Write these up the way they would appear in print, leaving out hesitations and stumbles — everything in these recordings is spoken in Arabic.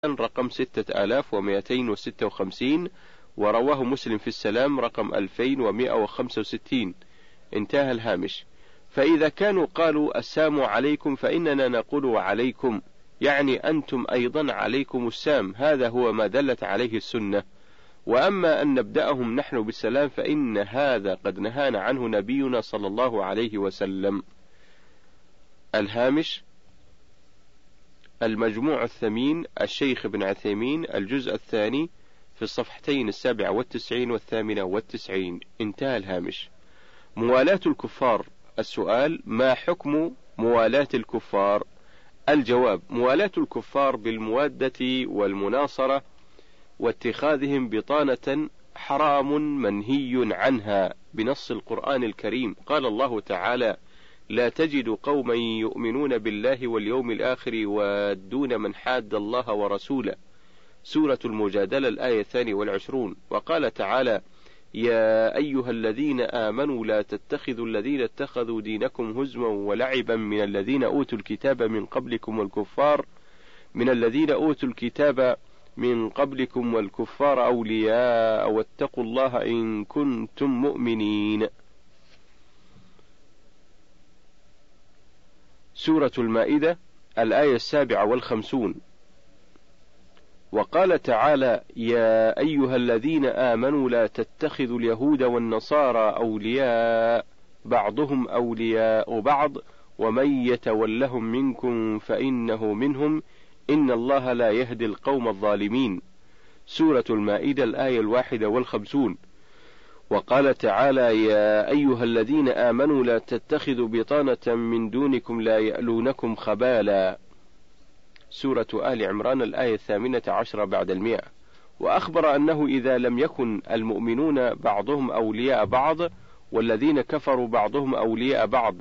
رقم 6256، ورواه مسلم في السلام رقم 2165. انتهى الهامش. فإذا كانوا قالوا السام عليكم فإننا نقول وعليكم، يعني أنتم أيضا عليكم السام، هذا هو ما دلت عليه السنة. وأما أن نبدأهم نحن بالسلام فإن هذا قد نهانا عنه نبينا صلى الله عليه وسلم. الهامش. المجموع الثمين، الشيخ ابن عثيمين، الجزء الثاني، في الصفحتين 97 و98. انتهى الهامش. موالاة الكفار. السؤال: ما حكم موالاة الكفار؟ الجواب: موالاة الكفار بالموادة والمناصرة واتخاذهم بطانة حرام منهي عنها بنص القرآن الكريم. قال الله تعالى: لا تجد قوما يؤمنون بالله واليوم الآخر يوادون من حاد الله ورسوله. سورة المجادلة الآية 22. وقال تعالى: يا أيها الذين آمنوا لا تتخذوا الذين اتخذوا دينكم هزوا ولعبا من الذين أوتوا الكتاب من قبلكم والكفار أولياء واتقوا الله إن كنتم مؤمنين. سورة المائدة الآية 57. وقال تعالى: يا أيها الذين آمنوا لا تتخذوا اليهود والنصارى أولياء بعضهم أولياء بعض ومن يتولهم منكم فإنه منهم إن الله لا يهدي القوم الظالمين. سورة المائدة الآية 51. وقال تعالى: يا أيها الذين آمنوا لا تتخذوا بطانة من دونكم لا يألونكم خبالا. سورة آل عمران الآية 18 بعد 100. وأخبر أنه إذا لم يكن المؤمنون بعضهم أولياء بعض والذين كفروا بعضهم أولياء بعض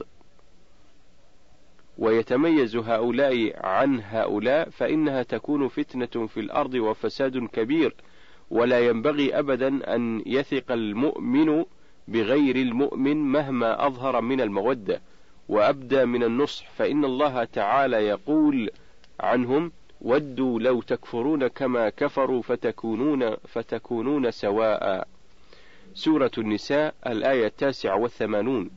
ويتميز هؤلاء عن هؤلاء فإنها تكون فتنة في الأرض وفساد كبير، ولا ينبغي أبدا أن يثق المؤمن بغير المؤمن مهما أظهر من المودة وأبدى من النصح، فإن الله تعالى يقول عنهم: ودوا لو تكفرون كما كفروا فتكونون سواء. سورة النساء الآية 89.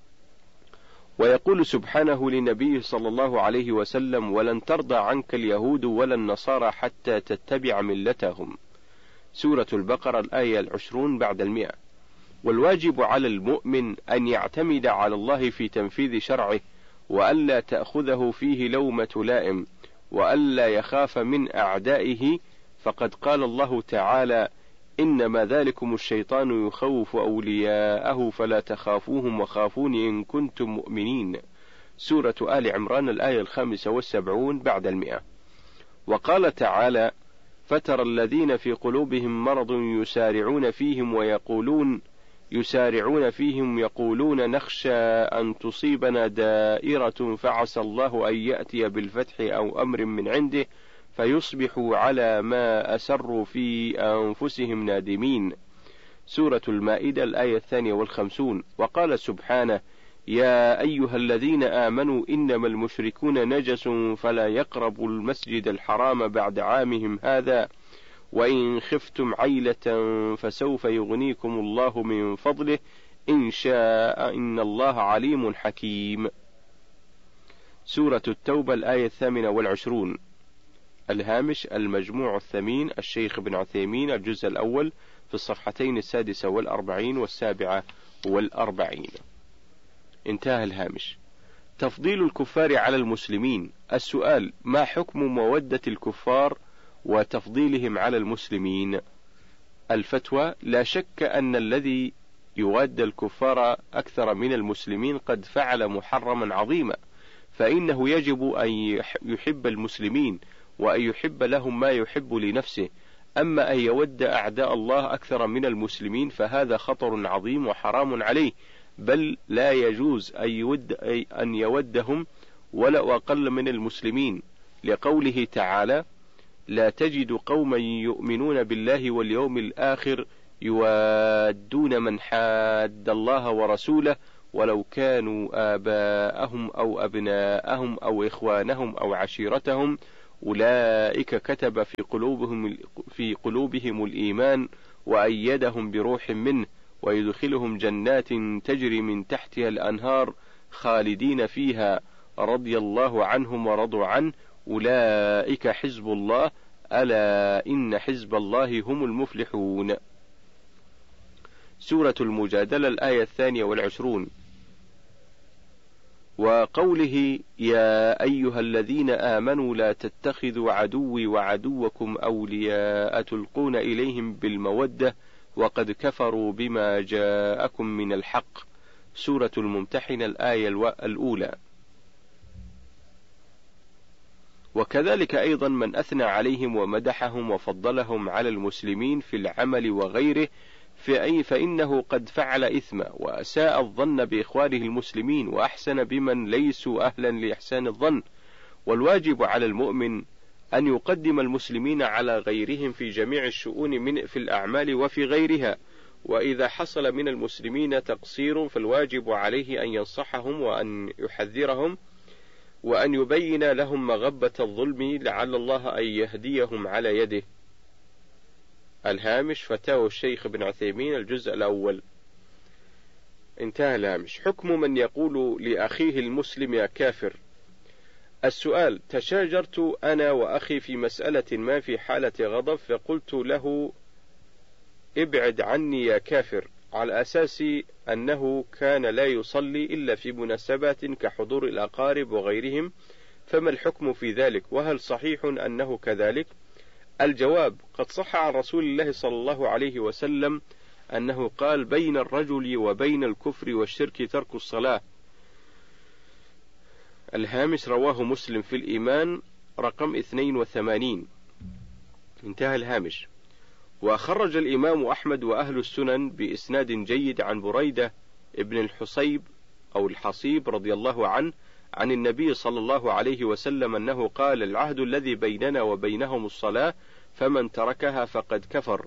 ويقول سبحانه لنبيه صلى الله عليه وسلم: ولن ترضى عنك اليهود ولا النصارى حتى تتبع ملتهم. سورة البقرة الآية 20 بعد 100. والواجب على المؤمن أن يعتمد على الله في تنفيذ شرعه، وألا تأخذه فيه لومة لائم، وألا يخاف من أعدائه، فقد قال الله تعالى: إنما ذلكم الشيطان يخوف أولياءه فلا تخافوهم وخافون إن كنتم مؤمنين. سورة آل عمران الآية 75 بعد 100. وقال تعالى: فترى الذين في قلوبهم مرض يسارعون فيهم يقولون نخشى أن تصيبنا دائرة فعسى الله أن يأتي بالفتح أو أمر من عنده فيصبحوا على ما أسروا في أنفسهم نادمين. سورة المائدة الآية 52. وقال سبحانه: يا أيها الذين آمنوا إنما المشركون نجس فلا يقربوا المسجد الحرام بعد عامهم هذا وإن خفتم عيلة فسوف يغنيكم الله من فضله إن شاء إن الله عليم حكيم. سورة التوبة الآية 28. الهامش. المجموع الثمين، الشيخ ابن عثيمين، الجزء الأول، في الصفحتين 46 و47. انتهى الهامش. تفضيل الكفار على المسلمين. السؤال: ما حكم مودة الكفار وتفضيلهم على المسلمين؟ الفتوى: لا شك أن الذي يواد الكفار أكثر من المسلمين قد فعل محرما عظيما، فإنه يجب أن يحب المسلمين وأن يحب لهم ما يحب لنفسه. أما أن يود أعداء الله أكثر من المسلمين فهذا خطر عظيم وحرام عليه، بل لا يجوز أن يودهم ولا أقل من المسلمين، لقوله تعالى: لا تجد قوما يؤمنون بالله واليوم الآخر يوادون من حاد الله ورسوله ولو كانوا آباءهم أو أبناءهم أو إخوانهم أو عشيرتهم أولئك كتب في قلوبهم الإيمان وأيدهم بروح منه ويدخلهم جنات تجري من تحتها الأنهار خالدين فيها رضي الله عنهم ورضوا عنه أولئك حزب الله ألا إن حزب الله هم المفلحون. سورة المجادلة الآية 22. وقوله يا أيها الذين آمنوا لا تتخذوا عدوي وعدوكم أولياء تلقون إليهم بالمودة وقد كفروا بما جاءكم من الحق. سورة الممتحنة الآية الأولى. وكذلك أيضا من أثنى عليهم ومدحهم وفضلهم على المسلمين في العمل وغيره فإنه قد فعل إثما وأساء الظن بإخوانه المسلمين وأحسن بمن ليسوا أهلا لإحسان الظن. والواجب على المؤمن أن يقدم المسلمين على غيرهم في جميع الشؤون في الأعمال وفي غيرها. وإذا حصل من المسلمين تقصير فالواجب عليه أن ينصحهم وأن يحذرهم وأن يبين لهم مغبة الظلم لعل الله أن يهديهم على يده. الهامش فتاوى الشيخ ابن عثيمين الجزء الأول. انتهى الهامش. حكم من يقول لأخيه المسلم يا كافر. السؤال: تشاجرت أنا وأخي في مسألة ما في حالة غضب فقلت له ابعد عني يا كافر، على أساس أنه كان لا يصلي إلا في مناسبات كحضور الأقارب وغيرهم، فما الحكم في ذلك؟ وهل صحيح أنه كذلك؟ الجواب: قد صح عن رسول الله صلى الله عليه وسلم أنه قال بين الرجل وبين الكفر والشرك ترك الصلاة. الهامش رواه مسلم في الإيمان رقم 82. انتهى الهامش. وخرج الإمام أحمد وأهل السنن بإسناد جيد عن بريدة ابن الحصيب أو الحصيب رضي الله عنه عن النبي صلى الله عليه وسلم أنه قال العهد الذي بيننا وبينهم الصلاة فمن تركها فقد كفر.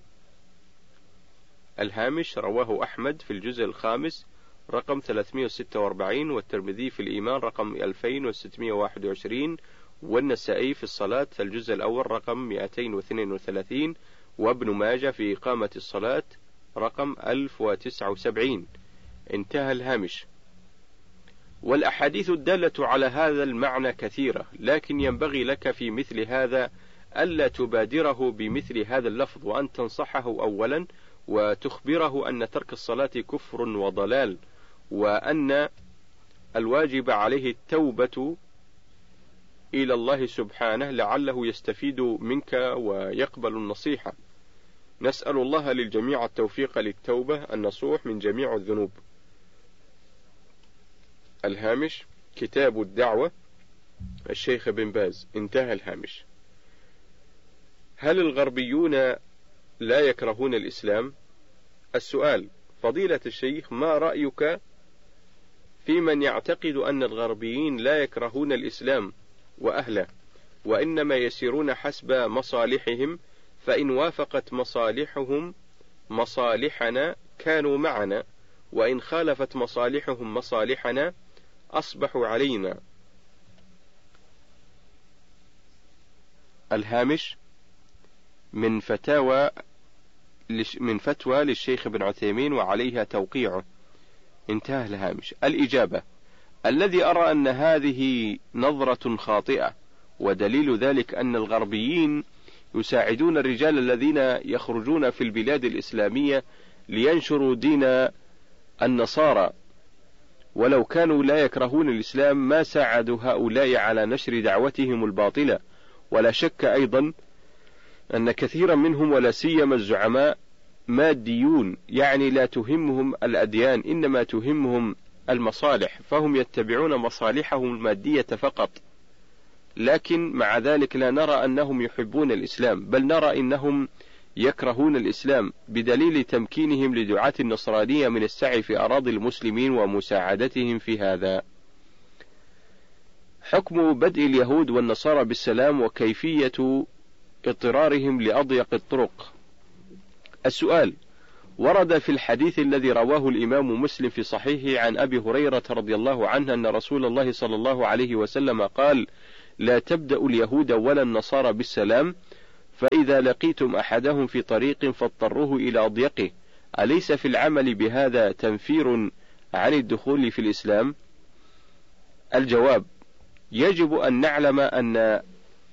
الهامش رواه أحمد في الجزء الخامس رقم 346 والترمذي في الإيمان رقم 2621 والنسائي في الصلاة في الجزء الأول رقم 232 وابن ماجه في إقامة الصلاة رقم 1079. انتهى الهامش. والأحاديث الدالة على هذا المعنى كثيرة، لكن ينبغي لك في مثل هذا ألا تبادره بمثل هذا اللفظ، وأن تنصحه أولا وتخبره أن ترك الصلاة كفر وضلال، وأن الواجب عليه التوبة إلى الله سبحانه لعله يستفيد منك ويقبل النصيحة. نسأل الله للجميع التوفيق للتوبة النصوح من جميع الذنوب. الهامش. كتاب الدعوة الشيخ بن باز. انتهى الهامش. هل الغربيون لا يكرهون الإسلام؟ السؤال: فضيلة الشيخ، ما رأيك في من يعتقد أن الغربيين لا يكرهون الإسلام وأهله وإنما يسيرون حسب مصالحهم، فإن وافقت مصالحهم مصالحنا كانوا معنا، وإن خالفت مصالحهم مصالحنا أصبحوا علينا. الهامش. من فتوى للشيخ ابن عثيمين وعليها توقيعه. انتهى الهامش. الإجابة: الذي أرى أن هذه نظرة خاطئة، ودليل ذلك أن الغربيين يساعدون الرجال الذين يخرجون في البلاد الإسلامية لينشروا دين النصارى، ولو كانوا لا يكرهون الإسلام ما ساعدوا هؤلاء على نشر دعوتهم الباطلة. ولا شك أيضا أن كثيرا منهم ولا سيما الزعماء ماديون، يعني لا تهمهم الأديان إنما تهمهم المصالح، فهم يتبعون مصالحهم المادية فقط. لكن مع ذلك لا نرى أنهم يحبون الإسلام، بل نرى أنهم يكرهون الإسلام بدليل تمكينهم لدعاة النصرانية من السعي في أراضي المسلمين ومساعدتهم في هذا. حكم بدء اليهود والنصارى بالسلام وكيفية اضطرارهم لأضيق الطرق. السؤال: ورد في الحديث الذي رواه الإمام مسلم في صحيحه عن أبي هريرة رضي الله عنه أن رسول الله صلى الله عليه وسلم قال: لا تبدأوا اليهود ولا النصارى بالسلام، فإذا لقيتم أحدهم في طريق فاضطروه إلى أضيقه، أليس في العمل بهذا تنفير عن الدخول في الإسلام؟ الجواب: يجب أن نعلم أن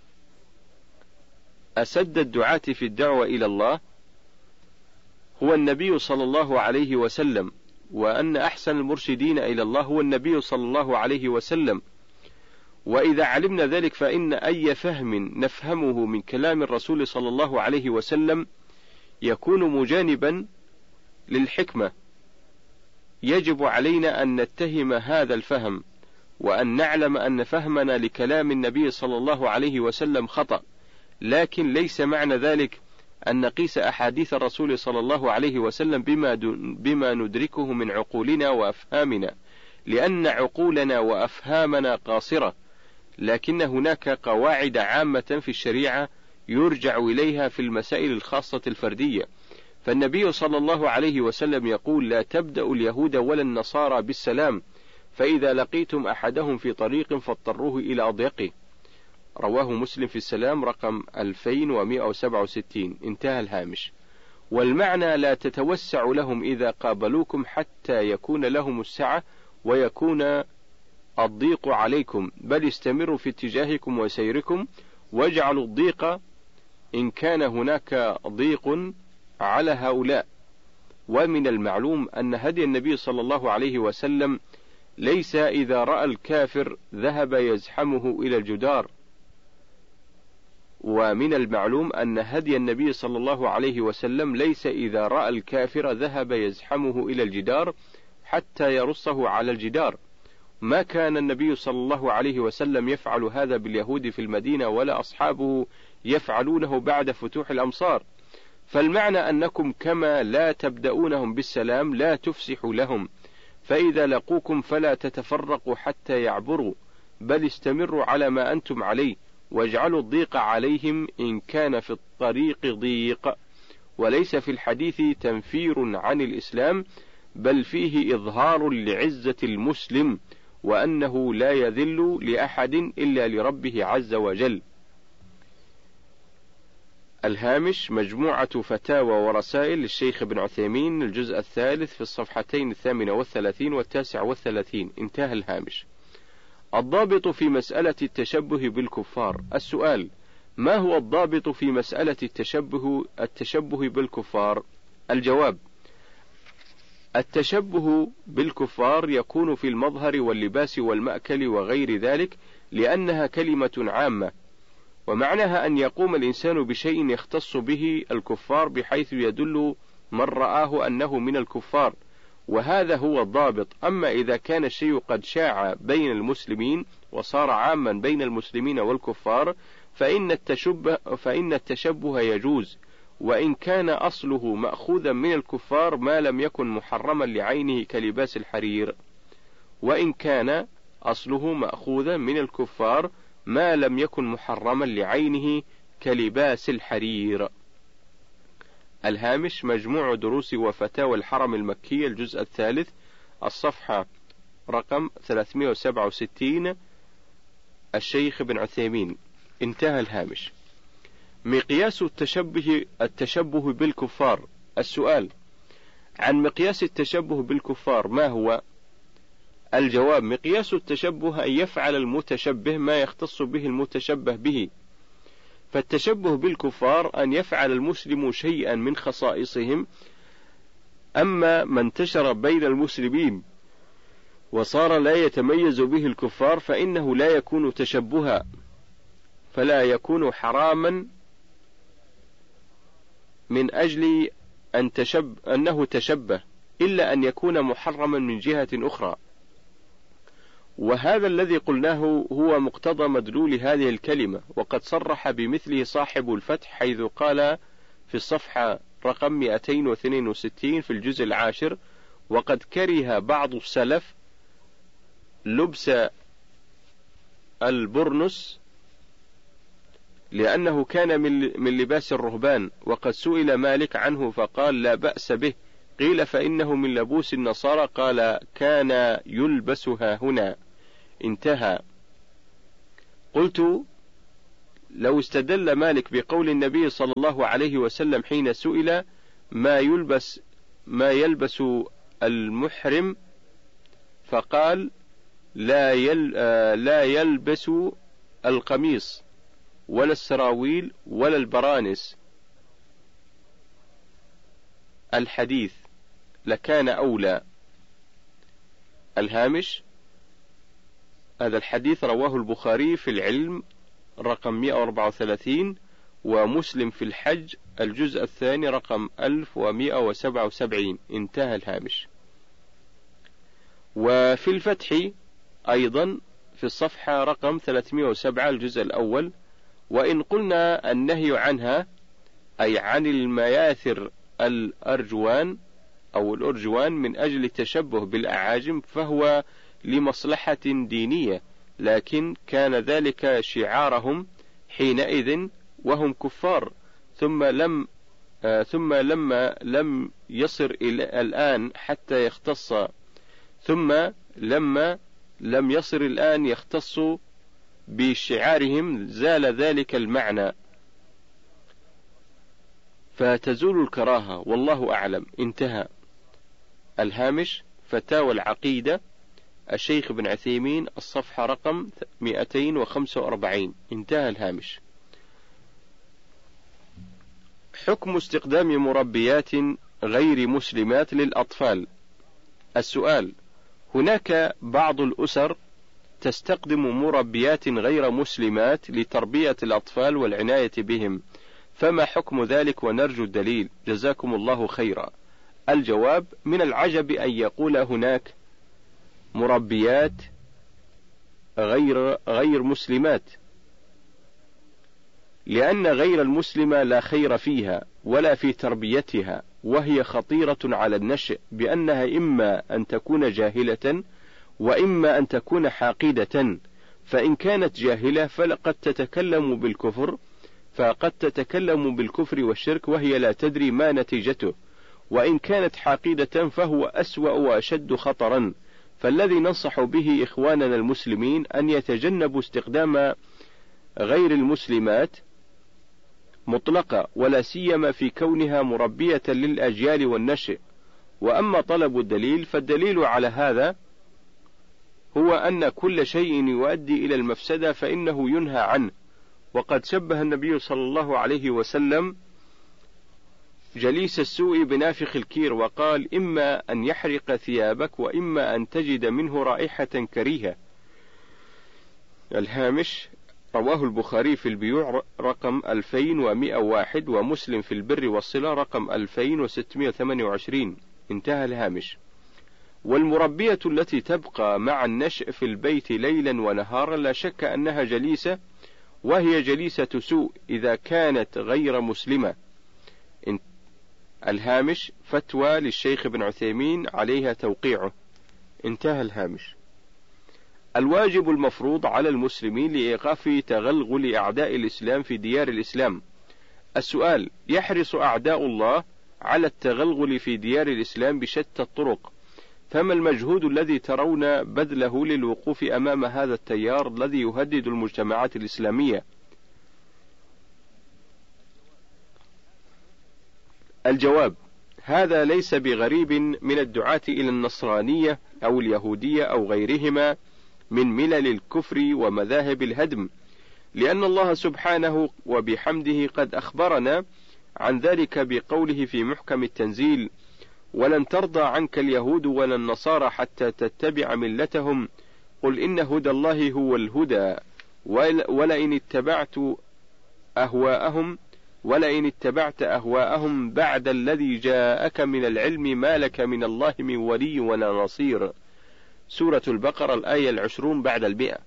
أسد الدعاة في الدعوة إلى الله هو النبي صلى الله عليه وسلم، وأن أحسن المرشدين إلى الله هو النبي صلى الله عليه وسلم. وإذا علمنا ذلك فإن أي فهم نفهمه من كلام الرسول صلى الله عليه وسلم يكون مجانبا للحكمة. يجب علينا أن نتهم هذا الفهم، وأن نعلم أن فهمنا لكلام النبي صلى الله عليه وسلم خطأ، لكن ليس معنى ذلك أن نقيس أحاديث الرسول صلى الله عليه وسلم بما ندركه من عقولنا وأفهامنا، لأن عقولنا وأفهامنا قاصرة، لكن هناك قواعد عامة في الشريعة يرجع إليها في المسائل الخاصة الفردية. فالنبي صلى الله عليه وسلم يقول: لا تبدأوا اليهود ولا النصارى بالسلام، فإذا لقيتم أحدهم في طريق فاضطروه إلى أضيقه. رواه مسلم في السلام رقم 2167. انتهى الهامش. والمعنى: لا تتوسع لهم إذا قابلوكم حتى يكون لهم السعة ويكون الضيق عليكم، بل استمروا في اتجاهكم وسيركم، واجعلوا الضيق إن كان هناك ضيق على هؤلاء. ومن المعلوم أن هدي النبي صلى الله عليه وسلم ليس إذا رأى الكافر ذهب يزحمه إلى الجدار. ومن المعلوم أن هدي النبي صلى الله عليه وسلم ليس إذا رأى الكافر ذهب يزحمه إلى الجدار حتى يرصه على الجدار. ما كان النبي صلى الله عليه وسلم يفعل هذا باليهود في المدينة، ولا أصحابه يفعلونه بعد فتوح الأمصار. فالمعنى أنكم كما لا تبدأونهم بالسلام لا تفسحوا لهم، فإذا لقوكم فلا تتفرقوا حتى يعبروا، بل استمروا على ما أنتم عليه، واجعلوا الضيق عليهم إن كان في الطريق ضيق. وليس في الحديث تنفير عن الإسلام، بل فيه إظهار لعزة المسلم، وأنه لا يذل لأحد إلا لربه عز وجل. الهامش: مجموعة فتاوى ورسائل للشيخ ابن عثيمين، الجزء الثالث، في الصفحتين 38 و39. انتهى الهامش. الضابط في مسألة التشبه بالكفار. السؤال: ما هو الضابط في مسألة التشبه بالكفار؟ الجواب: التشبه بالكفار يكون في المظهر واللباس والمأكل وغير ذلك، لأنها كلمة عامة، ومعناها أن يقوم الإنسان بشيء يختص به الكفار بحيث يدل من رآه أنه من الكفار، وهذا هو الضابط. أما إذا كان الشيء قد شاع بين المسلمين وصار عاما بين المسلمين والكفار فإن التشبه يجوز، وإن كان أصله مأخوذا من الكفار ما لم يكن محرما لعينه كلباس الحرير. وإن كان أصله مأخوذا من الكفار ما لم يكن محرما لعينه كلباس الحرير. الهامش: مجموع دروس وفتاوى الحرم المكي، الجزء الثالث، الصفحة رقم 367، الشيخ ابن عثيمين. انتهى الهامش. مقياس التشبه بالكفار. السؤال: عن مقياس التشبه بالكفار ما هو؟ الجواب: مقياس التشبه أن يفعل المتشبه ما يختص به المتشبه به. فالتشبه بالكفار أن يفعل المسلم شيئا من خصائصهم، أما ما انتشر بين المسلمين وصار لا يتميز به الكفار فإنه لا يكون تشبها، فلا يكون حراما من أجل أنه تشبه، إلا أن يكون محرما من جهة أخرى. وهذا الذي قلناه هو مقتضى مدلول هذه الكلمة، وقد صرح بمثله صاحب الفتح حيث قال في الصفحة رقم 262 في الجزء العاشر: وقد كره بعض السلف لبس البرنس لأنه كان من لباس الرهبان، وقد سئل مالك عنه فقال: لا بأس به. قيل: فإنه من لبوس النصارى، قال: كان يلبسها هنا. انتهى. قلت: لو استدل مالك بقول النبي صلى الله عليه وسلم حين سئل ما يلبس المحرم، فقال: لا يلبس القميص ولا السراويل ولا البرانس الحديث، لكان أولى. الهامش: هذا الحديث رواه البخاري في العلم رقم 134، ومسلم في الحج الجزء الثاني رقم 1177. انتهى الهامش. وفي الفتح أيضا في الصفحة رقم 307 الجزء الأول: وإن قلنا النهي عنها أي عن المياثر الأرجوان أو الأرجوان من أجل التشبه بالأعاجم فهو لمصلحة دينية، لكن كان ذلك شعارهم حينئذ وهم كفار، ثم لما لم يصر إلى الآن حتى يختص، ثم لما لم يصر الآن يختص بشعارهم زال ذلك المعنى، فتزول الكراهة، والله أعلم. انتهى الهامش. فتاوى العقيدة الشيخ ابن عثيمين الصفحة رقم 245. انتهى الهامش. حكم استخدام مربيات غير مسلمات للأطفال. السؤال: هناك بعض الأسر تستخدم مربيات غير مسلمات لتربية الأطفال والعناية بهم، فما حكم ذلك ونرجو الدليل، جزاكم الله خيرا. الجواب: من العجب أن يقول هناك مربيات غير مسلمات، لأن غير المسلمة لا خير فيها ولا في تربيتها، وهي خطيرة على النشء، بأنها إما أن تكون جاهلة وإما أن تكون حاقدة، فإن كانت جاهلة فقد تتكلم بالكفر والشرك وهي لا تدري ما نتيجته، وإن كانت حاقدة فهو أسوأ وأشد خطرا. فالذي ننصح به إخواننا المسلمين أن يتجنبوا استخدام غير المسلمات مطلقة، ولا سيما في كونها مربية للأجيال والنشء. وأما طلب الدليل، فالدليل على هذا هو أن كل شيء يؤدي إلى المفسدة فإنه ينهى عنه، وقد شبه النبي صلى الله عليه وسلم جليس السوء بنافخ الكير، وقال: إما أن يحرق ثيابك وإما أن تجد منه رائحة كريهة. الهامش: رواه البخاري في البيوع رقم 2101، ومسلم في البر والصلة رقم 2628. انتهى الهامش. والمربية التي تبقى مع النشء في البيت ليلا ونهارا لا شك أنها جليسة، وهي جليسة سوء إذا كانت غير مسلمة. الهامش: فتوى للشيخ ابن عثيمين عليها توقيعه. انتهى الهامش. الواجب المفروض على المسلمين لإيقاف تغلغل أعداء الإسلام في ديار الإسلام. السؤال: يحرص أعداء الله على التغلغل في ديار الإسلام بشتى الطرق، فما المجهود الذي ترون بذله للوقوف أمام هذا التيار الذي يهدد المجتمعات الإسلامية؟ الجواب: هذا ليس بغريب من الدعاة إلى النصرانية أو اليهودية أو غيرهما من ملل الكفر ومذاهب الهدم، لأن الله سبحانه وبحمده قد أخبرنا عن ذلك بقوله في محكم التنزيل: ولن ترضى عنك اليهود ولا النصارى حتى تتبع ملتهم، قل إن هدى الله هو الهدى ولئن اتبعت أهواءهم بعد الذي جاءك من العلم ما لك من الله من ولي ولا نصير. سورة البقرة الآية 20 بعد 100.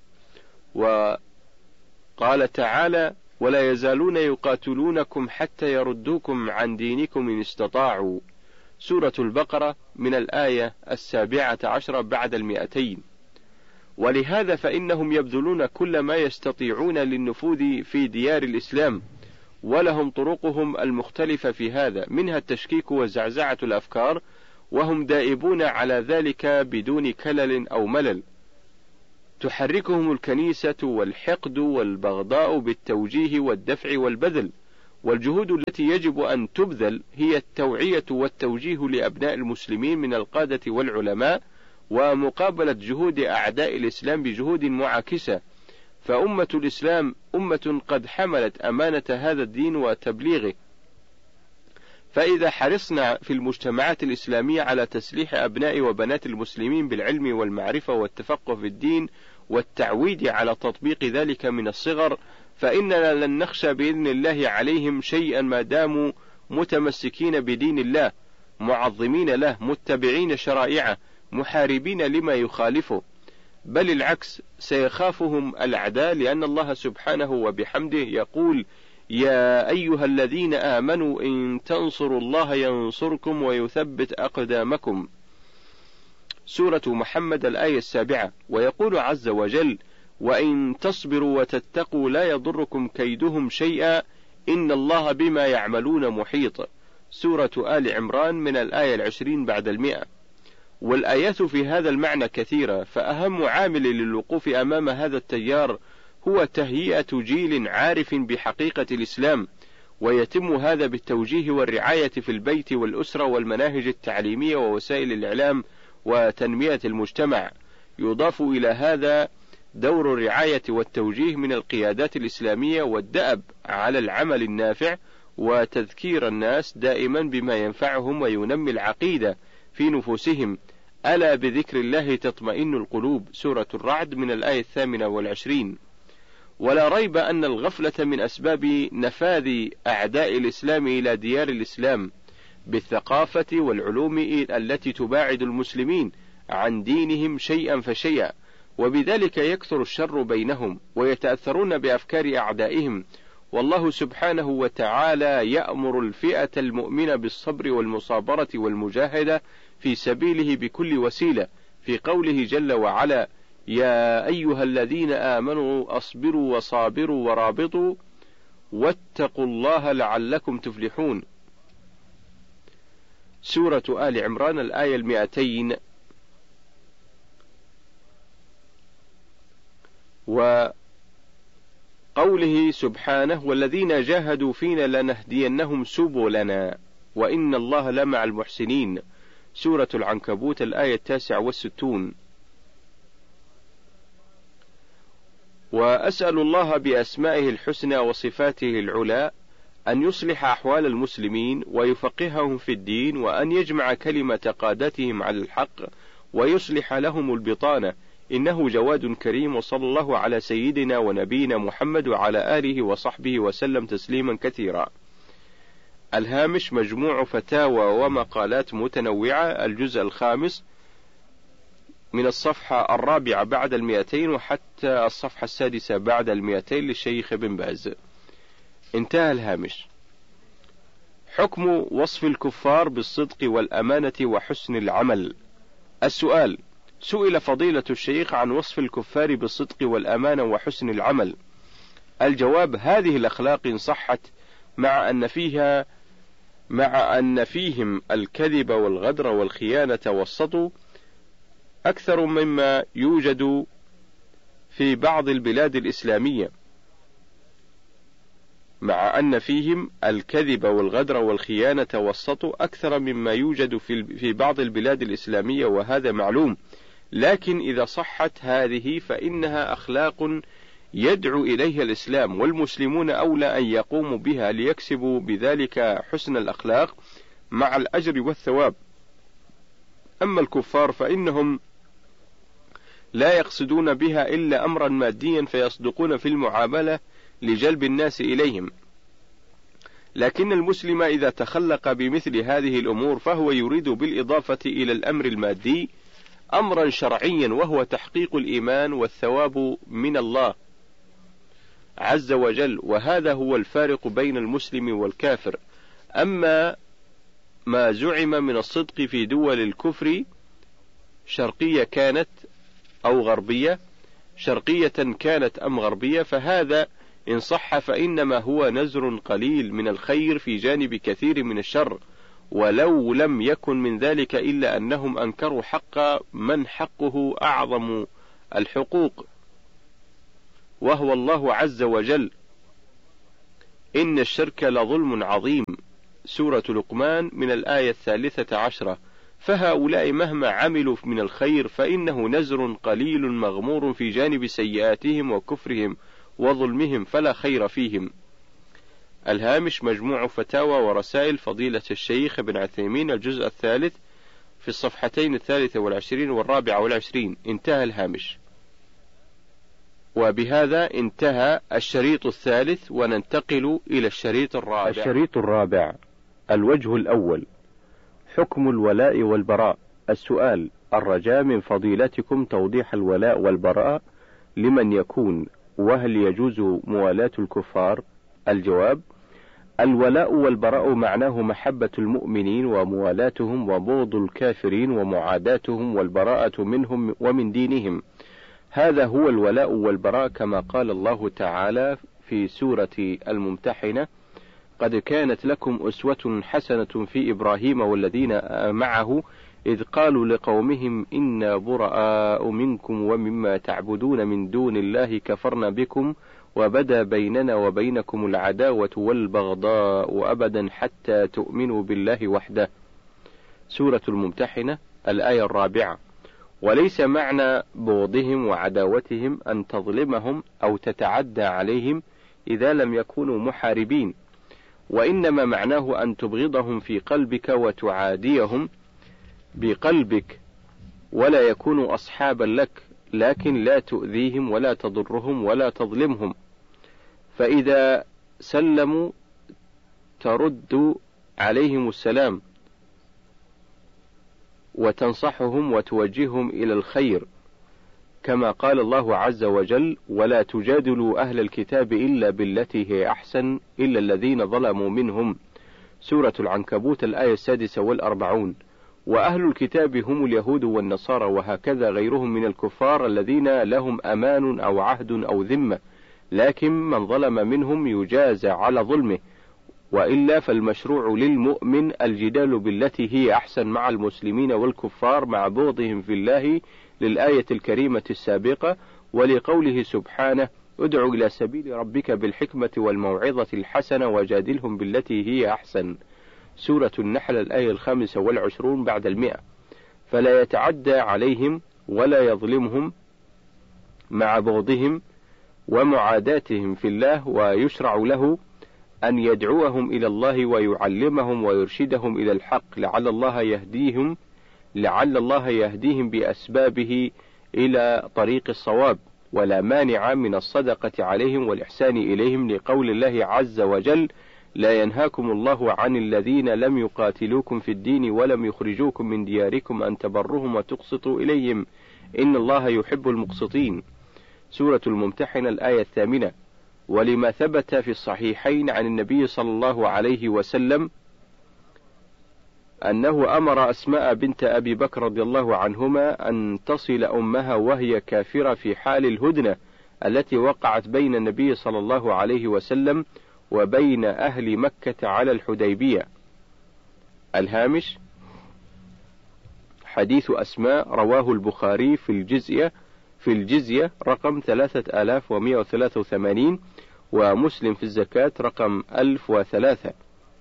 وقال تعالى: ولا يزالون يقاتلونكم حتى يردوكم عن دينكم إن استطاعوا. سورة البقرة من الآية 17 بعد 200. ولهذا فإنهم يبذلون كل ما يستطيعون للنفوذ في ديار الإسلام، ولهم طرقهم المختلفة في هذا، منها التشكيك وزعزعة الأفكار، وهم دائبون على ذلك بدون كلل أو ملل. تحركهم الكنيسة والحقد والبغضاء بالتوجيه والدفع والبذل، والجهود التي يجب أن تبذل هي التوعية والتوجيه لأبناء المسلمين من القادة والعلماء، ومقابلة جهود أعداء الإسلام بجهود معاكسة. فأمة الإسلام أمة قد حملت أمانة هذا الدين وتبليغه، فإذا حرصنا في المجتمعات الإسلامية على تسليح أبناء وبنات المسلمين بالعلم والمعرفة والتفقه في الدين والتعويد على تطبيق ذلك من الصغر، فإننا لن نخشى بإذن الله عليهم شيئا ما داموا متمسكين بدين الله، معظمين له، متبعين شرائعه، محاربين لما يخالفه، بل العكس سيخافهم الأعداء، لأن الله سبحانه وبحمده يقول: يا أيها الذين آمنوا إن تنصروا الله ينصركم ويثبت أقدامكم. سورة محمد الآية 7. ويقول عز وجل: وإن تصبروا وتتقوا لا يضركم كيدهم شيئا إن الله بما يعملون محيط. سورة آل عمران من الآية 20 بعد 100. والآيات في هذا المعنى كثيرة، فأهم عامل للوقوف أمام هذا التيار هو تهيئة جيل عارف بحقيقة الإسلام، ويتم هذا بالتوجيه والرعاية في البيت والأسرة والمناهج التعليمية ووسائل الإعلام وتنمية المجتمع. يضاف إلى هذا دور الرعاية والتوجيه من القيادات الإسلامية والدأب على العمل النافع وتذكير الناس دائما بما ينفعهم وينمي العقيدة في نفوسهم. ألا بذكر الله تطمئن القلوب. سورة الرعد من الآية 28. ولا ريب أن الغفلة من أسباب نفاذ أعداء الإسلام إلى ديار الإسلام بالثقافة والعلوم التي تباعد المسلمين عن دينهم شيئا فشيئا، وبذلك يكثر الشر بينهم ويتأثرون بأفكار أعدائهم. والله سبحانه وتعالى يأمر الفئة المؤمنة بالصبر والمصابرة والمجاهدة في سبيله بكل وسيلة، في قوله جل وعلا: يا أيها الذين آمنوا أصبروا وصابروا ورابطوا واتقوا الله لعلكم تفلحون. سورة آل عمران الآية 200. وقوله سبحانه: والذين جاهدوا فينا لنهدينهم سبلنا وإن الله لمع المحسنين. سورة العنكبوت الآية 69. وأسأل الله بأسمائه الحسنى وصفاته العلى أن يصلح أحوال المسلمين ويفقههم في الدين، وأن يجمع كلمة قادتهم على الحق ويصلح لهم البطانة، إنه جواد كريم. وصلى الله على سيدنا ونبينا محمد وعلى آله وصحبه وسلم تسليما كثيرا. الهامش: مجموع فتاوى ومقالات متنوعة، الجزء 5 من الصفحة 4 بعد 200 وحتى الصفحة 6 بعد 200 للشيخ بن باز. انتهى الهامش. حكم وصف الكفار بالصدق والأمانة وحسن العمل. السؤال: سئل فضيلة الشيخ عن وصف الكفار بالصدق والأمانة وحسن العمل. الجواب: هذه الأخلاق إن صحت مع أن فيهم الكذب والغدر والخيانة والسطو أكثر مما يوجد في بعض البلاد الإسلامية، مع أن فيهم الكذب والغدر والخيانة والسطو أكثر مما يوجد في بعض البلاد الإسلامية، وهذا معلوم. لكن إذا صحت هذه فإنها أخلاق يدعو إليها الإسلام، والمسلمون أولى أن يقوموا بها ليكسبوا بذلك حسن الأخلاق مع الأجر والثواب. أما الكفار فإنهم لا يقصدون بها إلا أمرا ماديا فيصدقون في المعاملة لجلب الناس إليهم. لكن المسلم إذا تخلق بمثل هذه الأمور فهو يريد بالإضافة إلى الأمر المادي أمرا شرعيا، وهو تحقيق الإيمان والثواب من الله عز وجل، وهذا هو الفارق بين المسلم والكافر. أما ما زعم من الصدق في دول الكفر شرقية كانت أو غربية، شرقية كانت أم غربية، فهذا إن صح فإنما هو نزر قليل من الخير في جانب كثير من الشر، ولو لم يكن من ذلك إلا أنهم أنكروا حق من حقه أعظم الحقوق، وهو الله عز وجل: إن الشرك لظلم عظيم. سورة لقمان من الآية 13. فهؤلاء مهما عملوا من الخير فإنه نزر قليل مغمور في جانب سيئاتهم وكفرهم وظلمهم، فلا خير فيهم. الهامش: مجموع فتاوى ورسائل فضيلة الشيخ ابن عثيمين، الجزء الثالث، في الصفحتين 23 و24. انتهى الهامش. وبهذا انتهى الشريط الثالث، وننتقل إلى الشريط الرابع. الشريط الرابع: الوجه الأول، حكم الولاء والبراء. السؤال: الرجاء من فضيلتكم توضيح الولاء والبراء لمن يكون، وهل يجوز موالاة الكفار؟ الجواب: الولاء والبراء معناه محبة المؤمنين وموالاتهم وبغض الكافرين ومعاداتهم والبراءة منهم ومن دينهم. هذا هو الولاء والبراء، كما قال الله تعالى في سورة الممتحنة: قد كانت لكم أسوة حسنة في إبراهيم والذين معه إذ قالوا لقومهم إنا براء منكم ومما تعبدون من دون الله كفرنا بكم وبدا بيننا وبينكم العداوة والبغضاء أبدا حتى تؤمنوا بالله وحده. سورة الممتحنة الآية 4. وليس معنى بغضهم وعداوتهم أن تظلمهم أو تتعدى عليهم إذا لم يكونوا محاربين، وإنما معناه أن تبغضهم في قلبك وتعاديهم بقلبك ولا يكونوا أصحابا لك، لكن لا تؤذيهم ولا تضرهم ولا تظلمهم. فإذا سلموا ترد عليهم السلام وتنصحهم وتوجههم إلى الخير، كما قال الله عز وجل: ولا تجادلوا أهل الكتاب إلا بالتي هي أحسن إلا الذين ظلموا منهم. سورة العنكبوت الآية 46. وأهل الكتاب هم اليهود والنصارى، وهكذا غيرهم من الكفار الذين لهم أمان أو عهد أو ذمة، لكن من ظلم منهم يجازى على ظلمه، وإلا فالمشروع للمؤمن الجدال بالتي هي أحسن مع المسلمين والكفار مع بغضهم في الله، للآية الكريمة السابقة، ولقوله سبحانه: ادع إلى سبيل ربك بالحكمة والموعظة الحسنة وجادلهم بالتي هي أحسن. سورة النحل الآية 25 بعد 100. فلا يتعدى عليهم ولا يظلمهم مع بغضهم ومعاداتهم في الله، ويشرع له أن يدعوهم إلى الله ويعلمهم ويرشدهم إلى الحق لعل الله يهديهم بأسبابه إلى طريق الصواب، ولا مانع من الصدقة عليهم والإحسان إليهم، لقول الله عز وجل: لا ينهاكم الله عن الذين لم يقاتلوكم في الدين ولم يخرجوكم من دياركم أن تبرهم وتقسطوا إليهم إن الله يحب المقسطين. سورة الممتحنة الآية 8. ولما ثبت في الصحيحين عن النبي صلى الله عليه وسلم أنه أمر أسماء بنت أبي بكر رضي الله عنهما أن تصل أمها وهي كافرة في حال الهدنة التي وقعت بين النبي صلى الله عليه وسلم وبين أهل مكة على الحديبية. الهامش: حديث أسماء رواه البخاري في الجزية رقم 3183، ومسلم في الزكاة رقم 1003.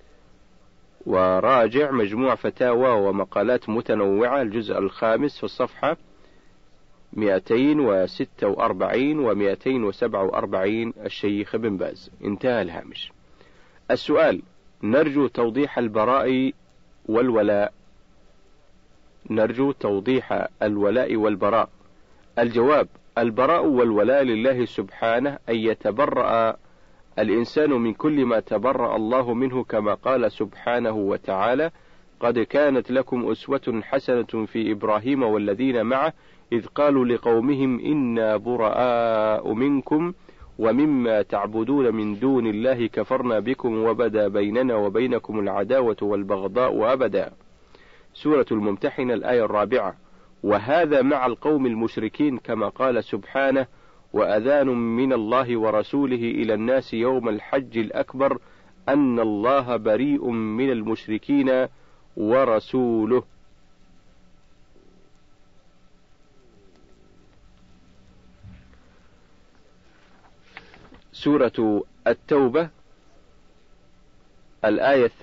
وراجع مجموع فتاوى ومقالات متنوعة الجزء الخامس في الصفحة 246 و 247 الشيخ ابن باز. انتهى الهامش. السؤال: نرجو توضيح البراء والولاء. نرجو توضيح الولاء والبراء. الجواب: البراء والولاء لله سبحانه، أن يتبرأ الإنسان من كل ما تبرأ الله منه، كما قال سبحانه وتعالى: قد كانت لكم أسوة حسنة في إبراهيم والذين معه إذ قالوا لقومهم إنا براء منكم ومما تعبدون من دون الله كفرنا بكم وبدا بيننا وبينكم العداوة والبغضاء أبدا. سورة الممتحنة الآية 4. وهذا مع القوم المشركين، كما قال سبحانه: وأذان من الله ورسوله إلى الناس يوم الحج الأكبر أن الله بريء من المشركين ورسوله. سورة التوبة الآية